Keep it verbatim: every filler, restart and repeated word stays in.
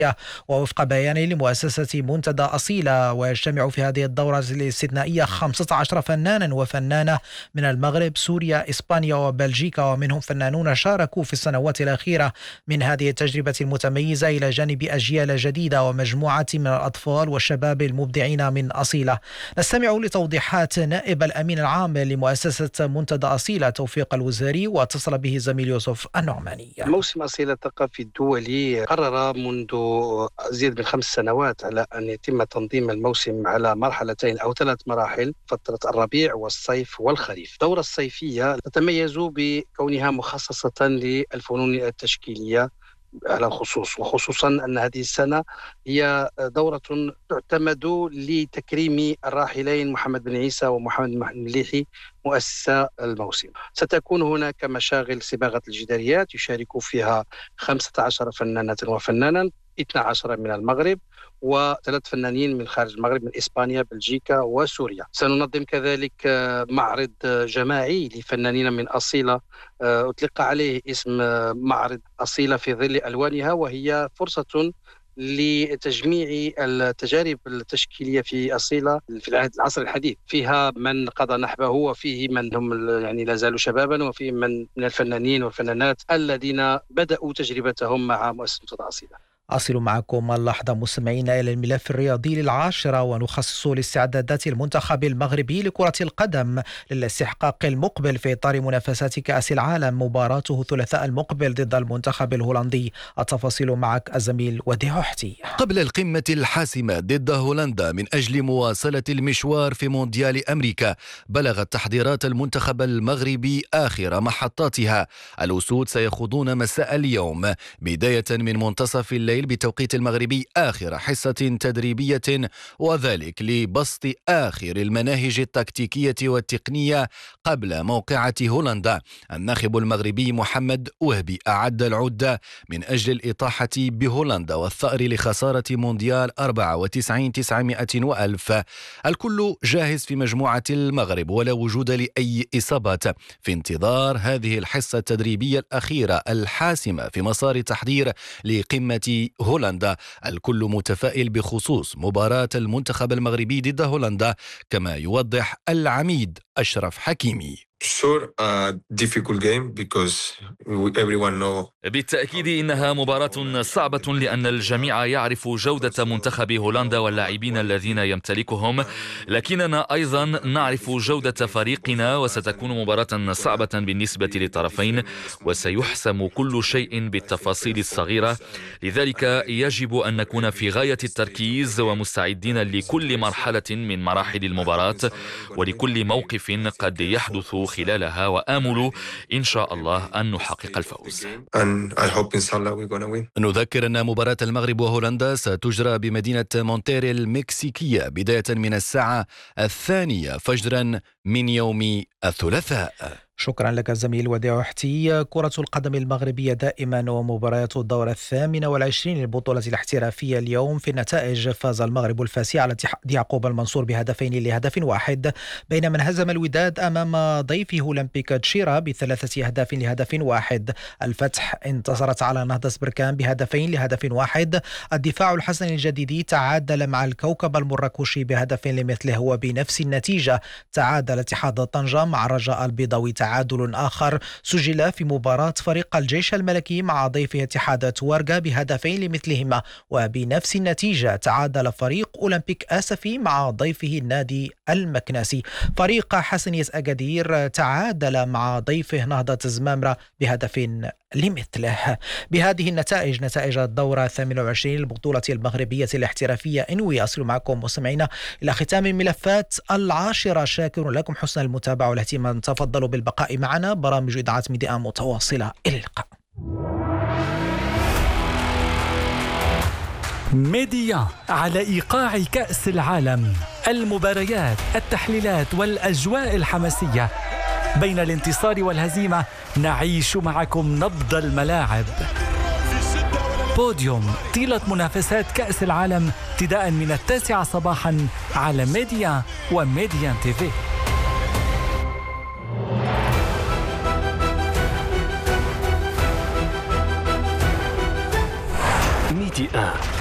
ووفق بيان لمؤسسة منتدى أصيلة، ويجتمع في هذه الدورة الاستثنائية خمسة عشر فنانا وفنانة من المغرب، سوريا، إسبانيا وبلجيكا، ومنهم فنانون شاركوا في السنوات الأخيرة من هذه التجربة المتميزة إلى جانب أجيال جديدة ومجموعة من الأطفال والشباب المبدعين من أصيلة. نستمع لتوضيحات نائب الأمين العام لمؤسسة منتدى أصيلة توفيق الوزاري، واتصل به زميل يوسف النعماني. موسم أصيلة الثقافي الدولي قرر منذ أزيد من خمس سنوات على أن يتم تنظيم الموسم على مرحلتين أو ثلاث مراحل، فترة الربيع والصيف والخريف. الدورة الصيفية تتميز بكونها مخصصة للفنون التشكيلية على الخصوص، وخصوصا أن هذه السنة هي دورة تعتمد لتكريم الراحلين محمد بن عيسى ومحمد مليحي مؤسسا الموسم. ستكون هناك مشاغل صباغة الجداريات يشارك فيها خمسة عشر فنانة وفنانا، اثنا عشر من المغرب وثلاث فنانين من خارج المغرب من إسبانيا، بلجيكا وسوريا. سننظم كذلك معرض جماعي لفنانين من أصيلة أطلق عليه اسم معرض أصيلة في ظل ألوانها، وهي فرصة لتجميع التجارب التشكيلية في أصيلة في العهد العصر الحديث. فيها من قضى نحبه، وفيه من هم يعني لا زالوا شبابا، وفيه من من الفنانين والفنانات الذين بدأوا تجربتهم مع مؤسسة أصيلة. أصل معكم اللحظة مستمعين إلى الملف الرياضي للعاشرة، ونخصص لاستعدادات المنتخب المغربي لكرة القدم للاستحقاق المقبل في إطار منافسات كأس العالم، مباراته الثلاثاء المقبل ضد المنتخب الهولندي. التفاصيل معك الزميل وديع حتي. قبل القمة الحاسمة ضد هولندا من أجل مواصلة المشوار في مونديال أمريكا، بلغت تحضيرات المنتخب المغربي آخر محطاتها. الأسود سيخوضون مساء اليوم بداية من منتصف الليل بتوقيت المغربي آخر حصة تدريبية، وذلك لبسط آخر المناهج التكتيكية والتقنية قبل موقعة هولندا. الناخب المغربي محمد وهبي أعد العدة من أجل الإطاحة بهولندا والثأر لخسارة مونديال أربعة وتسعين تسعمائة وألف. الكل جاهز في مجموعة المغرب ولا وجود لأي إصابات، في انتظار هذه الحصة التدريبية الأخيرة الحاسمة في مسار تحضير لقمة هولندا. الكل متفائل بخصوص مباراة المنتخب المغربي ضد هولندا، كما يوضح العميد أشرف حكيمي. Sure, a difficult game because everyone know. بالتأكيد إنها مباراة صعبة، لأن الجميع يعرف جودة منتخب هولندا واللاعبين الذين يمتلكهم، لكننا أيضا نعرف جودة فريقنا، وستكون مباراة صعبة بالنسبة للطرفين، وسيحسم كل شيء بالتفاصيل الصغيرة. لذلك يجب أن نكون في غاية التركيز ومستعدين لكل مرحلة من مراحل المباراة ولكل موقف قد يحدث خلالها، وآمل إن شاء الله أن نحقق الفوز. نذكر أن مباراة المغرب وهولندا ستجرى بمدينة مونتيري المكسيكية بداية من الساعة الثانية فجرا من يوم الثلاثاء. شكرا لك زميل وديع حتي. كرة القدم المغربية دائما ومباريات الدورة الثامنة والعشرين للبطولة الاحترافية اليوم. في النتائج فاز المغرب الفاسي على اتحاد يعقوب المنصور بهدفين لهدف واحد، بينما انهزم الوداد أمام ضيفه أولمبيك تشيرا بثلاثة أهداف لهدف واحد. الفتح انتصرت على نهضة بركان بهدفين لهدف واحد. الدفاع الحسن الجديدي تعادل مع الكوكب المراكشي بهدف لمثله، وبنفس النتيجة تعادل اتحاد طنجة مع الرجاء البيضاوي. تعادل آخر سجل في مباراة فريق الجيش الملكي مع ضيفه اتحاد توارغا بهدفين لمثلهما، وبنفس النتيجة تعادل فريق أولمبيك آسفي مع ضيفه النادي المكناسي. فريق حسنية أكادير تعادل مع ضيفه نهضة زمامرة بهدف لمثله. بهذه النتائج، نتائج الدورة الثامنة والعشرين للبطولة المغربية الاحترافية، إنوي أصل معكم مستمعينا إلى ختام الملفات العاشرة. شاكر لكم حسن المتابعة والاهتمام. تفضلوا بالبقاء معنا، برامج إذاعة ميديا متواصلة. إلى اللقاء. ميديا على إيقاع كأس العالم، المباريات، التحليلات والأجواء الحماسية. بين الانتصار والهزيمة نعيش معكم نبض الملاعب. بوديوم طيلة منافسات كأس العالم ابتداء من التاسعة صباحا على ميديا وميديا تيفي. ميدي المئة.